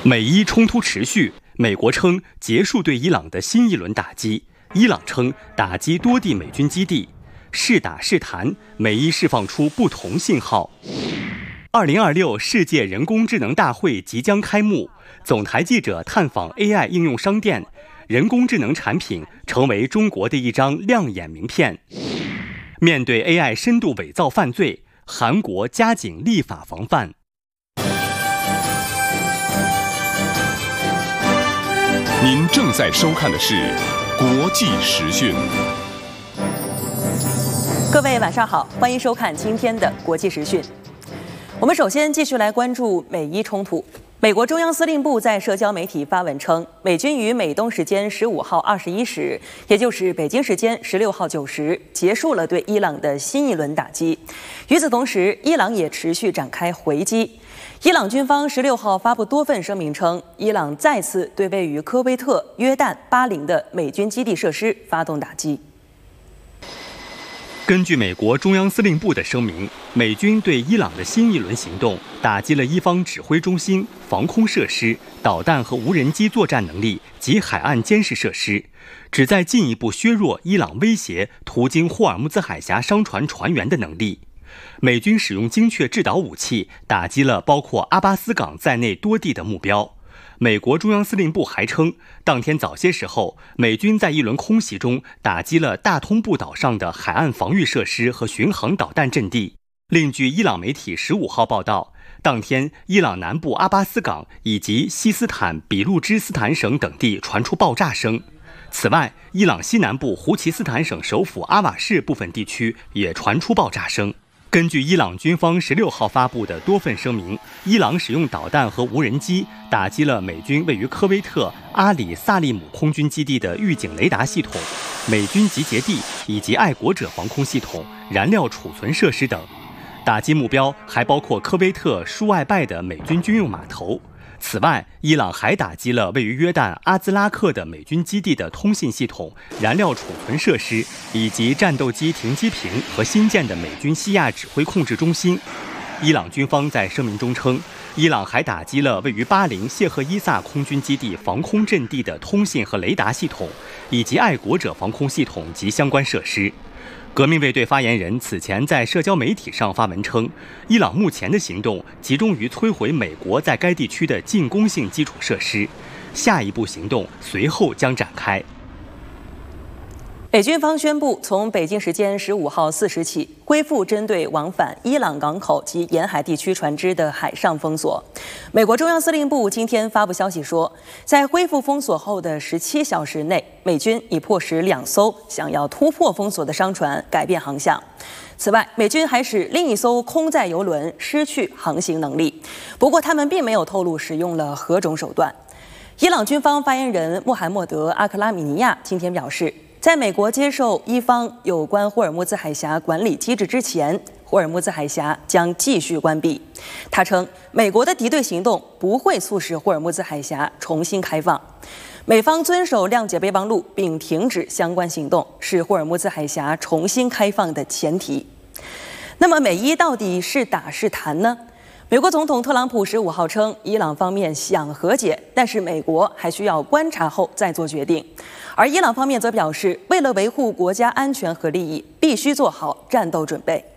美伊冲突持续，美国称结束对伊朗的新一轮打击，伊朗称打击多地美军基地，是打是谈，美伊释放出不同信号。2026世界人工智能大会即将开幕，总台记者探访 AI 应用商店，人工智能产品成为中国的一张亮眼名片。面对 AI 深度伪造犯罪，韩国加紧立法防范。 您正在收看的是国际时讯。 各位晚上好，欢迎收看今天的国际时讯。我们首先继续来关注美伊冲突。美国中央司令部在社交媒体发文称，美军于美东时间15号21时，也就是北京时间16号9时，结束了对伊朗的新一轮打击。与此同时，伊朗也持续展开回击。伊朗军方16号发布多份声明称，伊朗再次对位于科威特、约旦、巴林的美军基地设施发动打击。 根据美国中央司令部的声明，美军对伊朗的新一轮行动打击了伊方指挥中心、防空设施、导弹和无人机作战能力及海岸监视设施，旨在进一步削弱伊朗威胁途经霍尔木兹海峡商船船员的能力。美军使用精确制导武器打击了包括阿巴斯港在内多地的目标。美国中央司令部还称，当天早些时候，美军在一轮空袭中打击了大通布岛上的海岸防御设施和巡航导弹阵地。另据伊朗媒体15号报道，当天伊朗南部阿巴斯港以及西斯坦比路支斯坦省等地传出爆炸声。此外，伊朗西南部胡齐斯坦省首府阿瓦市部分地区也传出爆炸声。根据伊朗军方16号发布的多份声明，伊朗使用导弹和无人机打击了美军位于科威特阿里萨利姆空军基地的预警雷达系统、美军集结地以及爱国者防空系统、燃料储存设施等。打击目标还包括科威特舒艾拜的美军军用码头。此外，伊朗还打击了位于约旦阿兹拉克的美军基地的通信系统、燃料储存设施，以及战斗机停机坪和新建的美军西亚指挥控制中心。伊朗军方在声明中称，伊朗还打击了位于巴林谢赫伊萨空军基地防空阵地的通信和雷达系统，以及爱国者防空系统及相关设施。革命卫队发言人此前在社交媒体上发文称，伊朗目前的行动集中于摧毁美国在该地区的进攻性基础设施，下一步行动随后将展开。 北军方宣布，从北京时间15号4时起，恢复针对往返伊朗港口及沿海地区船只的海上封锁。美国中央司令部今天发布消息说，在恢复封锁后的17小时内，美军已迫使2艘想要突破封锁的商船改变航向。此外，美军还使另一艘空载油轮失去航行能力，不过他们并没有透露使用了何种手段。伊朗军方发言人穆罕默德·阿克拉米尼亚今天表示，在美国接受伊方有关霍尔木兹海峡管理机制之前，霍尔木兹海峡将继续关闭。他称，美国的敌对行动不会促使霍尔木兹海峡重新开放。美方遵守谅解备忘录并停止相关行动，是霍尔木兹海峡重新开放的前提。那么，美伊到底是打是谈呢？美国总统特朗普15号称，伊朗方面想和解，但是美国还需要观察后再做决定。而伊朗方面则表示，为了维护国家安全和利益，必须做好战斗准备。